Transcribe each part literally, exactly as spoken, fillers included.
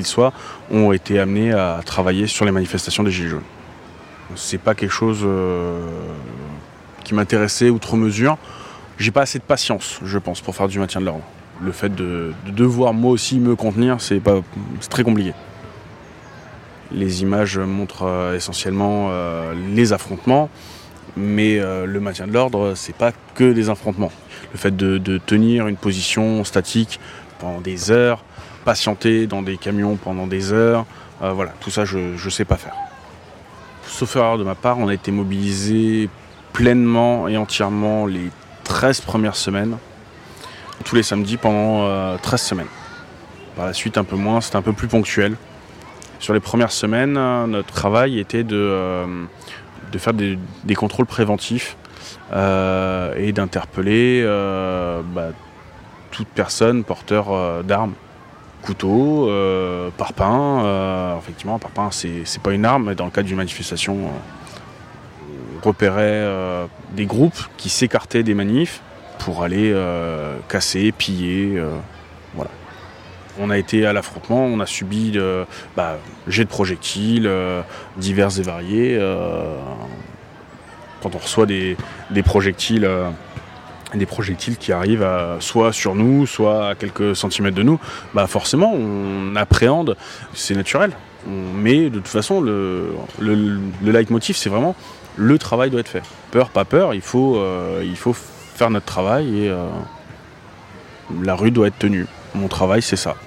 Soit ont été amenés à travailler sur les manifestations des Gilets jaunes. C'est pas quelque chose euh, qui m'intéressait outre mesure. J'ai pas assez de patience, je pense, pour faire du maintien de l'ordre. Le fait de, de devoir moi aussi me contenir, c'est, pas, c'est très compliqué. Les images montrent euh, essentiellement euh, les affrontements, mais euh, le maintien de l'ordre, c'est pas que des affrontements. Le fait de, de tenir une position statique pendant des heures, patienter dans des camions pendant des heures, euh, voilà, tout ça je ne sais pas faire. Sauf erreur de ma part, on a été mobilisés pleinement et entièrement les treize premières semaines, tous les samedis pendant euh, treize semaines. Par la suite un peu moins, c'était un peu plus ponctuel. Sur les premières semaines, notre travail était de, euh, de faire des, des contrôles préventifs euh, et d'interpeller euh, bah, toute personne porteur euh, d'armes. Couteau, euh, parpaing, euh, effectivement, un parpaing c'est, c'est pas une arme, mais dans le cadre d'une manifestation, euh, on repérait euh, des groupes qui s'écartaient des manifs pour aller euh, casser, piller, euh, voilà. On a été à l'affrontement, on a subi euh, bah, jets de projectiles euh, divers et variés. Euh, quand on reçoit des, des projectiles. Euh, des projectiles qui arrivent à, soit sur nous, soit à quelques centimètres de nous, bah forcément on appréhende, c'est naturel. On, mais de toute façon, le, le, le leitmotiv, c'est vraiment le travail doit être fait. Peur, pas peur, il faut, euh, il faut faire notre travail et euh, la rue doit être tenue. Mon travail, c'est ça.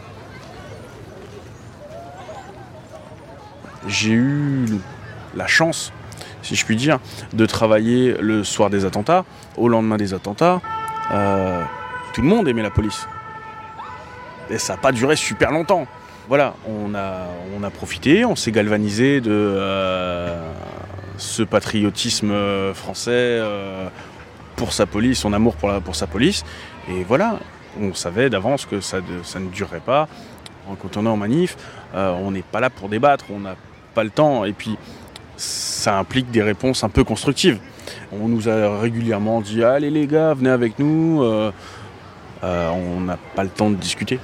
J'ai eu la chance, si je puis dire, de travailler le soir des attentats, au lendemain des attentats. Euh, tout le monde aimait la police. Et ça n'a pas duré super longtemps. Voilà, on a, on a profité, on s'est galvanisé de euh, ce patriotisme français euh, pour sa police, son amour pour, la, pour sa police. Et voilà, on savait d'avance que ça, de, ça ne durerait pas. Quand on est en manif, euh, on n'est pas là pour débattre, on n'a pas le temps. Et puis, ça implique des réponses un peu constructives. On nous a régulièrement dit « Allez les gars, venez avec nous euh, ». Euh, on n'a pas le temps de discuter.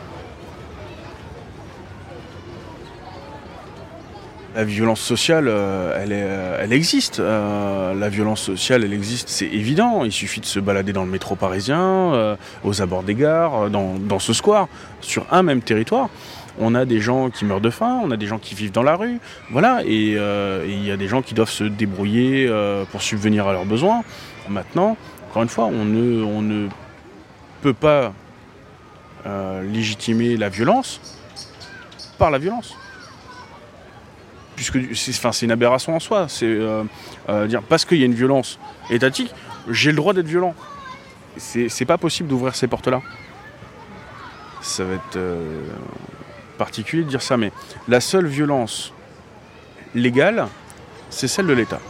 La violence sociale, euh, elle, est, elle existe. Euh, la violence sociale, elle existe, c'est évident. Il suffit de se balader dans le métro parisien, euh, aux abords des gares, dans, dans ce square, sur un même territoire. On a des gens qui meurent de faim, on a des gens qui vivent dans la rue, voilà, et il euh, y a des gens qui doivent se débrouiller euh, pour subvenir à leurs besoins. Maintenant, encore une fois, on ne, on ne peut pas euh, légitimer la violence par la violence. Puisque c'est, enfin, c'est une aberration en soi, c'est euh, euh, dire parce qu'il y a une violence étatique, j'ai le droit d'être violent. C'est, c'est pas possible d'ouvrir ces portes-là. Ça va être euh, particulier de dire ça, mais la seule violence légale, c'est celle de l'État.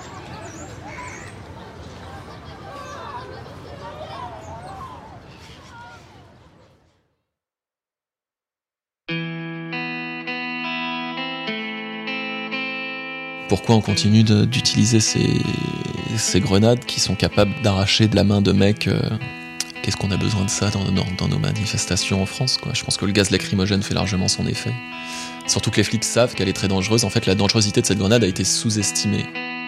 Pourquoi on continue de, d'utiliser ces, ces grenades qui sont capables d'arracher de la main de mecs euh, Qu'est-ce qu'on a besoin de ça dans, dans, dans nos manifestations en France, quoi. Je pense que le gaz lacrymogène fait largement son effet. Surtout que les flics savent qu'elle est très dangereuse. En fait, la dangerosité de cette grenade a été sous-estimée.